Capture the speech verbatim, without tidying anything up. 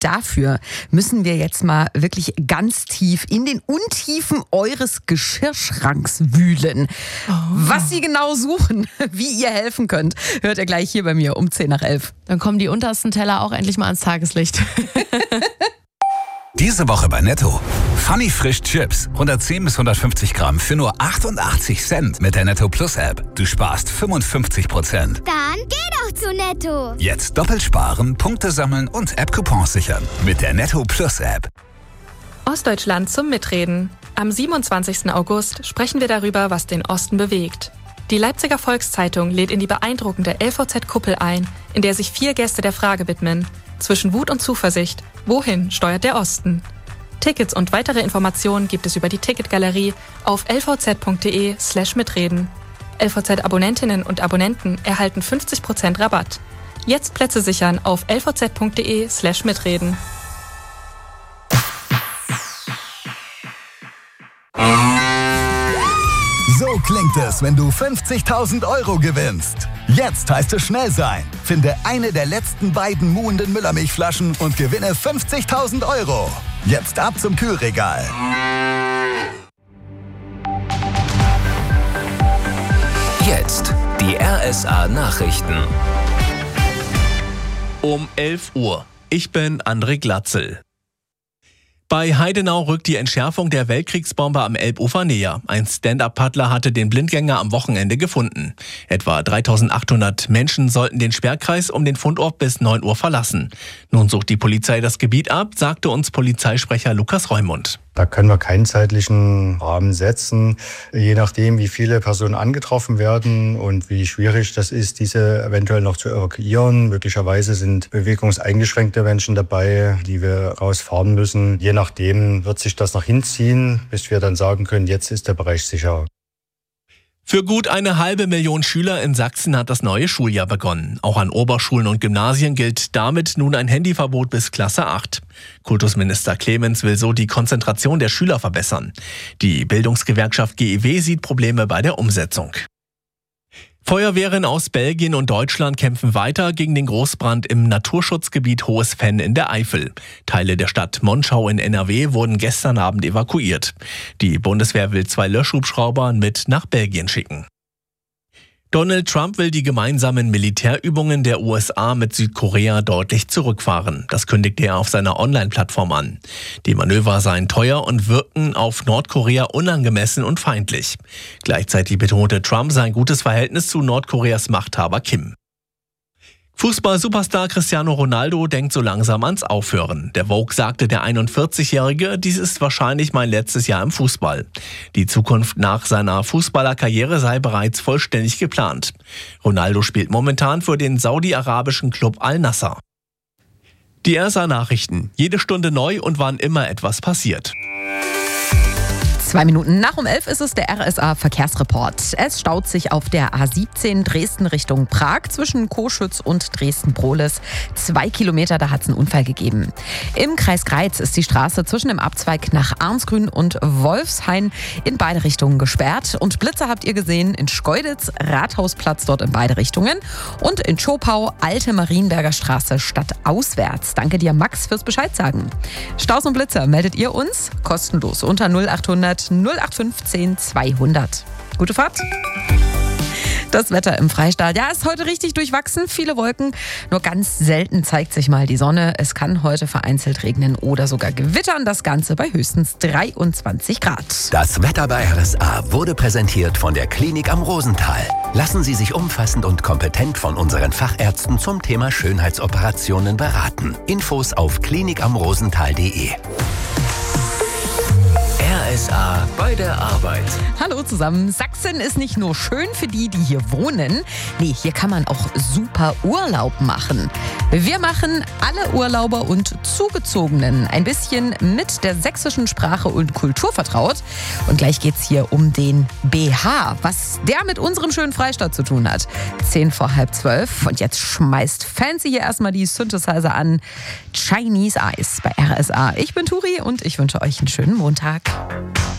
dafür müssen wir jetzt mal wirklich ganz tief in den Untiefen eures Geschirrschranks wühlen. Oh. Was Sie genau suchen, wie ihr helfen könnt, hört ihr gleich hier bei mir um zehn nach elf. Dann kommen die untersten Teller auch endlich mal ans Tageslicht. Diese Woche bei Netto. Funny Frisch Chips. hundertzehn bis hundertfünfzig Gramm für nur achtundachtzig Cent mit der Netto Plus App. Du sparst fünfundfünfzig Prozent. Dann geh doch zu Netto. Jetzt doppelt sparen, Punkte sammeln und App-Coupons sichern. Mit der Netto Plus App. Ostdeutschland zum Mitreden. Am siebenundzwanzigsten August sprechen wir darüber, was den Osten bewegt. Die Leipziger Volkszeitung lädt in die beeindruckende L V Z-Kuppel ein, in der sich vier Gäste der Frage widmen. Zwischen Wut und Zuversicht. Wohin steuert der Osten? Tickets und weitere Informationen gibt es über die Ticketgalerie auf lvz.de slash mitreden. L V Z-Abonnentinnen und Abonnenten erhalten fünfzig Prozent Rabatt. Jetzt Plätze sichern auf lvz.de slash mitreden. So klingt es, wenn du fünfzigtausend Euro gewinnst. Jetzt heißt es schnell sein. Finde eine der letzten beiden muhenden Müllermilchflaschen und gewinne fünfzigtausend Euro. Jetzt ab zum Kühlregal. Jetzt die R S A-Nachrichten. Um elf Uhr. Ich bin André Glatzel. Bei Heidenau rückt die Entschärfung der Weltkriegsbombe am Elbufer näher. Ein Stand-Up-Paddler hatte den Blindgänger am Wochenende gefunden. Etwa dreitausendachthundert Menschen sollten den Sperrkreis um den Fundort bis neun Uhr verlassen. Nun sucht die Polizei das Gebiet ab, sagte uns Polizeisprecher Lukas Reumund. Da können wir keinen zeitlichen Rahmen setzen. Je nachdem, wie viele Personen angetroffen werden und wie schwierig das ist, diese eventuell noch zu evakuieren. Möglicherweise sind bewegungseingeschränkte Menschen dabei, die wir rausfahren müssen. Je nachdem wird sich das noch hinziehen, bis wir dann sagen können, jetzt ist der Bereich sicher. Für gut eine halbe Million Schüler in Sachsen hat das neue Schuljahr begonnen. Auch an Oberschulen und Gymnasien gilt damit nun ein Handyverbot bis Klasse acht. Kultusminister Clemens will so die Konzentration der Schüler verbessern. Die Bildungsgewerkschaft G E W sieht Probleme bei der Umsetzung. Feuerwehren aus Belgien und Deutschland kämpfen weiter gegen den Großbrand im Naturschutzgebiet Hohes Venn in der Eifel. Teile der Stadt Monschau in N R W wurden gestern Abend evakuiert. Die Bundeswehr will zwei Löschhubschrauber mit nach Belgien schicken. Donald Trump will die gemeinsamen Militärübungen der U S A mit Südkorea deutlich zurückfahren. Das kündigte er auf seiner Online-Plattform an. Die Manöver seien teuer und wirkten auf Nordkorea unangemessen und feindlich. Gleichzeitig betonte Trump sein gutes Verhältnis zu Nordkoreas Machthaber Kim. Fußball-Superstar Cristiano Ronaldo denkt so langsam ans Aufhören. Der Vogue sagte der einundvierzigjährige, dies ist wahrscheinlich mein letztes Jahr im Fußball. Die Zukunft nach seiner Fußballerkarriere sei bereits vollständig geplant. Ronaldo spielt momentan für den saudi-arabischen Club Al-Nassr. Die R S A-Nachrichten. Jede Stunde neu und wann immer etwas passiert. Zwei Minuten nach um elf ist es der R S A-Verkehrsreport. Es staut sich auf der A siebzehn Dresden Richtung Prag zwischen Coschütz und Dresden-Prohlis. Zwei Kilometer, da hat es einen Unfall gegeben. Im Kreis Greiz ist die Straße zwischen dem Abzweig nach Arnsgrün und Wolfshain in beide Richtungen gesperrt. Und Blitzer habt ihr gesehen in Schkeuditz, Rathausplatz dort in beide Richtungen. Und in Schopau, Alte Marienberger Straße stadtauswärts. Danke dir, Max, fürs Bescheid sagen. Staus und Blitzer meldet ihr uns kostenlos unter null achthundert null acht fünfzehn zweihundert. Gute Fahrt. Das Wetter im Freistaat, ja, ist heute richtig durchwachsen. Viele Wolken, nur ganz selten zeigt sich mal die Sonne. Es kann heute vereinzelt regnen oder sogar gewittern. Das Ganze bei höchstens dreiundzwanzig Grad. Das Wetter bei R S A wurde präsentiert von der Klinik am Rosental. Lassen Sie sich umfassend und kompetent von unseren Fachärzten zum Thema Schönheitsoperationen beraten. Infos auf klinik am rosental punkt de. R S A bei der Arbeit. Hallo zusammen. Sachsen ist nicht nur schön für die, die hier wohnen. Nee, hier kann man auch super Urlaub machen. Wir machen alle Urlauber und Zugezogenen ein bisschen mit der sächsischen Sprache und Kultur vertraut. Und gleich geht's hier um den B H, was der mit unserem schönen Freistaat zu tun hat. Zehn vor halb zwölf. Und jetzt schmeißt Fancy hier erstmal die Synthesizer an. Chinese Eyes bei R S A. Ich bin Turi und ich wünsche euch einen schönen Montag.